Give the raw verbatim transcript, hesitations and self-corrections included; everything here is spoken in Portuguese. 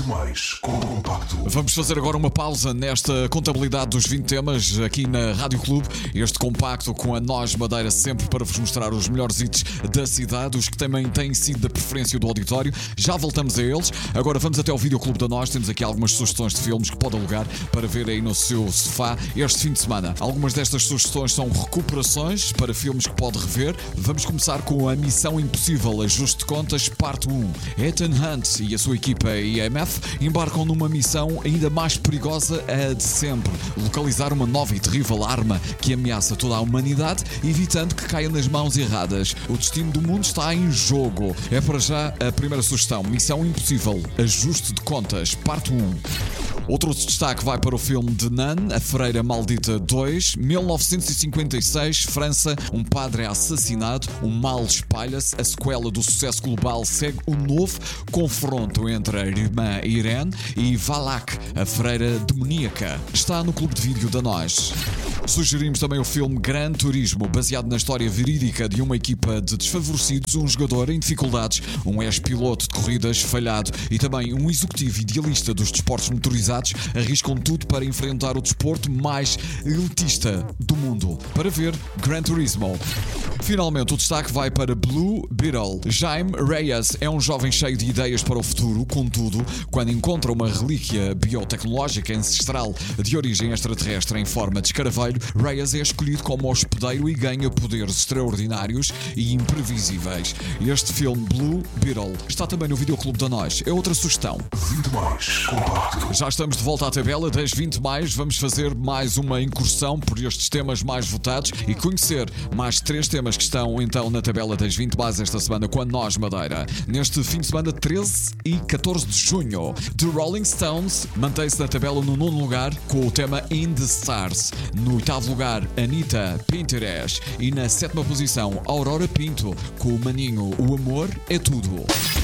vinte mais com o compacto. Vamos fazer agora uma pausa nesta contabilidade dos vinte temas aqui na Rádio Clube. Este compacto com a Nós Madeira, sempre para vos mostrar os melhores hits da cidade, os que também têm sido da preferência do auditório. Já voltamos a eles. Agora vamos até ao Videoclube da Nós. Temos aqui algumas sugestões de filmes que pode alugar para ver aí no seu sofá este fim de semana. Algumas destas sugestões são recuperações para filmes que pode rever. Vamos começar com a Missão Impossível, Ajuste de Contas, parte um. Ethan Hunt e a sua equipa I M F embarcam numa missão ainda mais perigosa a de sempre: localizar uma nova e terrível arma que ameaça toda a humanidade, evitando que caia nas mãos erradas. O destino do mundo está em jogo. É para já a primeira sugestão: Missão Impossível, Ajuste de Contas, parte um. Outro destaque vai para o filme The Nun, A Freira Maldita dois, mil novecentos e cinquenta e seis, França, um padre é assassinado, o mal espalha-se, a sequela do sucesso global segue o novo confronto entre a irmã Irene e Valak, a freira demoníaca. Está no clube de vídeo da Nós. Sugerimos também o filme Gran Turismo, baseado na história verídica de uma equipa de desfavorecidos, um jogador em dificuldades, um ex-piloto de corridas falhado e também um executivo idealista dos desportos motorizados arriscam tudo para enfrentar o desporto mais elitista do mundo. Para ver, Gran Turismo. Finalmente, o destaque vai para Blue Beetle. Jaime Reyes é um jovem cheio de ideias para o futuro, contudo, quando encontra uma relíquia biotecnológica ancestral de origem extraterrestre em forma de escaravelho, Reyes é escolhido como hospedeiro e ganha poderes extraordinários e imprevisíveis. Este filme, Blue Beetle, está também no Videoclube da Nós. É outra sugestão. vinte mais compacto. Já estamos de volta à tabela das vinte mais. Vamos fazer mais uma incursão por estes temas mais votados e conhecer mais três temas que estão então na tabela das vinte mais esta semana com a Nós Madeira. Neste fim de semana, treze e catorze de junho, The Rolling Stones mantém-se na tabela no nono lugar com o tema In the Stars. No oitavo lugar, Anitta, Pinterest. E na sétima posição, Aurora Pinto com o maninho O Amor é Tudo.